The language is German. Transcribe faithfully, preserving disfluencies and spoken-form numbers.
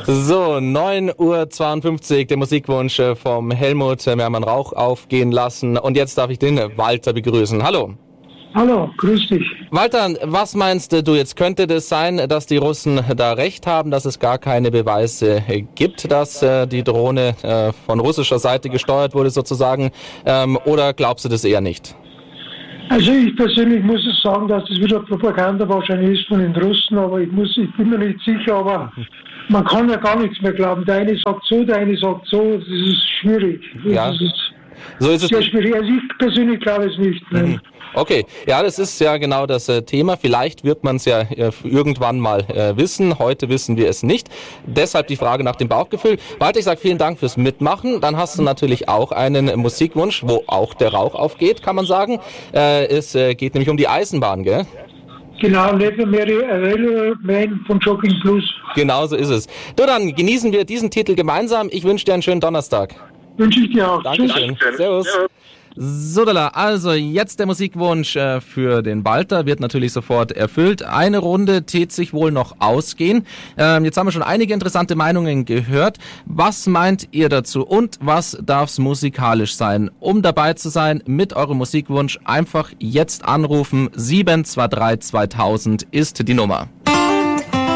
So, neun Uhr zweiundfünfzig, der Musikwunsch vom Helmut. Wir haben einen Rauch aufgehen lassen und jetzt darf ich den Walter begrüßen. Hallo. Hallo, grüß dich. Walter, was meinst du jetzt? Könnte das sein, dass die Russen da recht haben, dass es gar keine Beweise gibt, dass äh, die Drohne äh, von russischer Seite gesteuert wurde sozusagen? Ähm, oder glaubst du das eher nicht? Also ich persönlich muss es sagen, dass das wieder Propaganda wahrscheinlich ist von den Russen, aber ich muss, ich bin mir nicht sicher, aber man kann ja gar nichts mehr glauben. Der eine sagt so, der eine sagt so, das ist schwierig. Das ja. ist So ist es sehr schwierig. Also ich persönlich glaube es nicht. Mhm. Okay, ja, das ist ja genau das äh, Thema. Vielleicht wird man es ja äh, irgendwann mal äh, wissen. Heute wissen wir es nicht. Deshalb die Frage nach dem Bauchgefühl. Walter, ich sage vielen Dank fürs Mitmachen. Dann hast du natürlich auch einen Musikwunsch, wo auch der Rauch aufgeht, kann man sagen. Äh, es äh, geht nämlich um die Eisenbahn, gell? Genau, Never Marry a Railway Man von Jogging Blues. Genau so ist es. Du, dann genießen wir diesen Titel gemeinsam. Ich wünsche dir einen schönen Donnerstag. Wünsche ich dir auch. Dankeschön. Tschüss. Servus. Ja. Sodala, also jetzt der Musikwunsch äh, für den Walter wird natürlich sofort erfüllt. Eine Runde tät sich wohl noch ausgehen. Ähm, jetzt haben wir schon einige interessante Meinungen gehört. Was meint ihr dazu und was darf's musikalisch sein? Um dabei zu sein mit eurem Musikwunsch einfach jetzt anrufen. sieben zwei drei zweitausend ist die Nummer.